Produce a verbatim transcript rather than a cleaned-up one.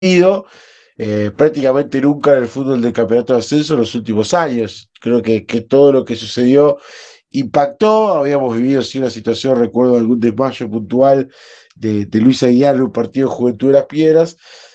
ido eh, prácticamente nunca en el fútbol del campeonato de ascenso en los últimos años. Creo que, que todo lo que sucedió impactó. Habíamos vivido sí, una situación, recuerdo algún desmayo puntual de, de Luis Aguilar en un partido de Juventud de las Piedras,